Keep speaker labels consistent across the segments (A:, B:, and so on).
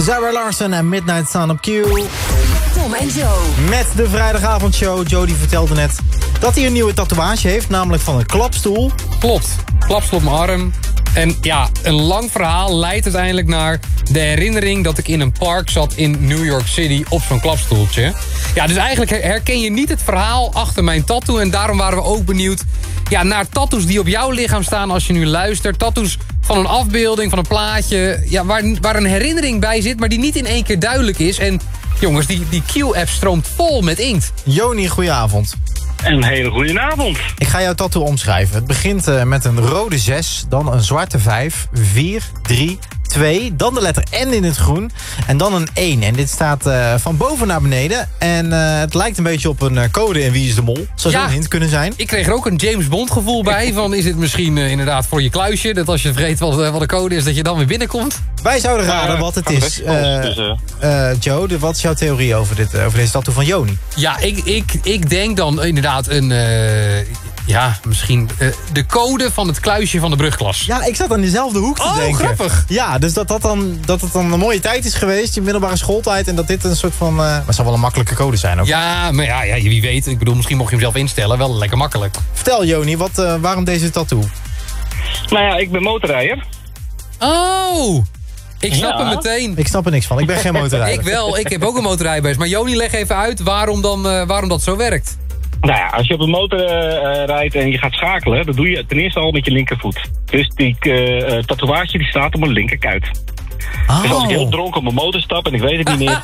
A: Zara Larsson en Midnight Sun op Q.
B: Tom en Joe.
A: Met de vrijdagavondshow. Joe die vertelde net dat hij een nieuwe tatoeage heeft, namelijk van een klapstoel.
C: Klopt, klapstoel op mijn arm. En ja, een lang verhaal leidt uiteindelijk naar de herinnering dat ik in een park zat in New York City op zo'n klapstoeltje. Ja, dus eigenlijk herken je niet het verhaal achter mijn tattoo. En daarom waren we ook benieuwd naar tattoos die op jouw lichaam staan als je nu luistert. Tattoos van een afbeelding, van een plaatje, waar een herinnering bij zit, maar die niet in één keer duidelijk is. En jongens, die Q-app stroomt vol met inkt.
A: Joni, goedenavond.
D: Een hele goede avond.
A: Ik ga jouw tattoo omschrijven. Het begint met een rode 6, dan een zwarte 5, 4, 3, 2, dan de letter N in het groen en dan een 1. En dit staat van boven naar beneden. En het lijkt een beetje op een code in Wie is de Mol. Zou zo'n hint kunnen zijn.
C: Ik kreeg er ook een James Bond gevoel bij. Van is dit misschien inderdaad voor je kluisje? Dat als je vergeet wat de code is, dat je dan weer binnenkomt?
A: Wij zouden raden wat het is. Joe, wat is jouw theorie over deze tattoo van Joni?
C: Ja, ik denk dan inderdaad misschien de code van het kluisje van de brugklas.
A: Ja, ik zat aan dezelfde hoek te denken.
C: Oh, grappig.
A: Ja, dus dat het dan een mooie tijd is geweest, je middelbare schooltijd, en dat dit een soort van... maar het zal wel een makkelijke code zijn ook.
C: Ja, maar ja, wie weet. Ik bedoel, misschien mocht je hem zelf instellen. Wel lekker makkelijk.
A: Vertel, Joni, waarom deze tattoo?
D: Nou ja, ik ben motorrijder.
C: Oh! Ik snap hem meteen.
A: Ik snap er niks van. Ik ben geen motorrijder.
C: Ik wel. Ik heb ook een motorrijbewijs. Maar Joni, leg even uit waarom dat zo werkt.
D: Nou ja, als je op een motor rijdt en je gaat schakelen, dat doe je ten eerste al met je linkervoet. Dus die tatoeage die staat op mijn linkerkuit.
A: Oh.
D: Dus als ik heel dronken op mijn motor stap en ik weet het niet meer...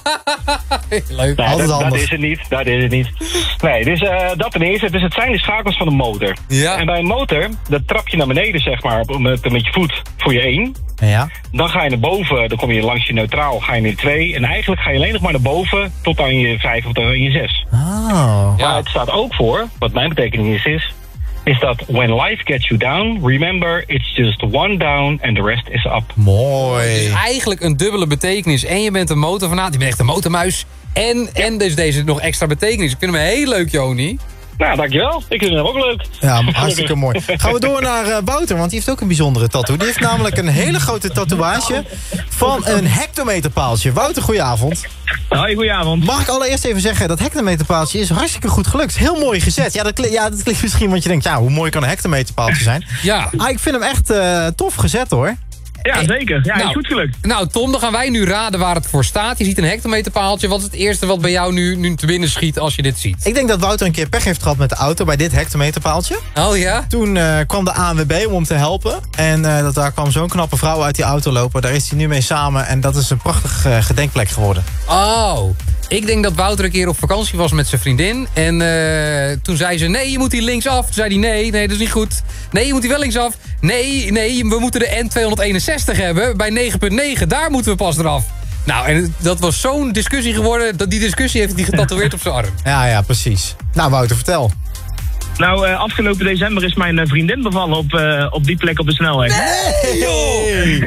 C: Leuk.
D: Nee, dat is het niet. Nee, dus dat ten eerste. Dus het zijn de schakels van de motor.
C: Ja.
D: En bij een motor, dat trap je naar beneden, zeg maar, met je voet voor je 1.
A: Ja.
D: Dan ga je naar boven, dan kom je langs je neutraal, ga je naar 2. En eigenlijk ga je alleen nog maar naar boven tot aan je 5 of tot aan je 6.
A: Oh.
D: Maar het staat ook voor, wat mijn betekenis is dat when life gets you down, remember it's just one down and the rest is up.
A: Mooi.
C: Het is eigenlijk een dubbele betekenis. En je bent een motorfanaat, je bent echt een motormuis. En dus deze nog extra betekenis. Ik vind hem heel leuk, Joni.
D: Nou, dankjewel. Ik vind hem ook leuk.
A: Ja, hartstikke mooi. Gaan we door naar Wouter, want die heeft ook een bijzondere tattoo. Die heeft namelijk een hele grote tatoeage van een hectometerpaaltje. Wouter, goedenavond.
D: Hoi, goedenavond.
A: Mag ik allereerst even zeggen, dat hectometerpaaltje is hartstikke goed gelukt. Heel mooi gezet. Ja, dat klinkt misschien, want je denkt, hoe mooi kan een hectometerpaaltje zijn?
C: Ja.
A: Ik vind hem echt tof gezet, hoor.
D: Ja, zeker. Ja, is goed gelukt.
C: Nou, Tom, dan gaan wij nu raden waar het voor staat. Je ziet een hectometerpaaltje. Wat is het eerste wat bij jou nu te binnen schiet als je dit ziet?
A: Ik denk dat Wouter een keer pech heeft gehad met de auto bij dit hectometerpaaltje.
C: Oh ja?
A: Toen kwam de ANWB om hem te helpen. En daar kwam zo'n knappe vrouw uit die auto lopen. Daar is hij nu mee samen. En dat is een prachtig gedenkplek geworden.
C: Oh, ik denk dat Wouter een keer op vakantie was met zijn vriendin. En toen zei ze, nee, je moet hier linksaf. Toen zei hij, nee, dat is niet goed. Nee, je moet hier wel linksaf. Nee, we moeten de N261 hebben. Bij 9.9, daar moeten we pas eraf. Nou, en dat was zo'n discussie geworden. Die discussie heeft hij getatoeëerd op zijn arm.
A: Ja, precies. Nou, Wouter, vertel.
D: Nou, afgelopen december is mijn vriendin bevallen op die plek op de snelweg.
C: Nee, joh!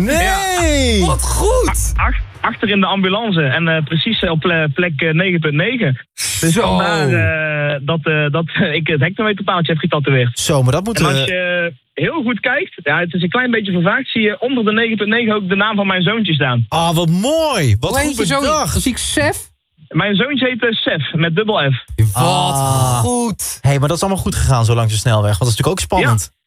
A: Nee!
C: Ja, wat goed!
D: Achter in de ambulance en precies op plek 9.9. Dus vandaar dat ik het hectometerpaaltje heb getatoeëerd.
A: Zo, maar dat moet...
D: En als je heel goed kijkt, het is een klein beetje vervaagd, zie je onder de 9.9 ook de naam van mijn zoontje staan.
A: Ah, wat mooi! Wat goed bedacht!
C: Dan zie ik Sef.
D: Mijn zoontje heet Sef, met dubbel F.
C: Wat goed!
A: Hé, maar dat is allemaal goed gegaan zo langs de snelweg, want dat is natuurlijk ook spannend.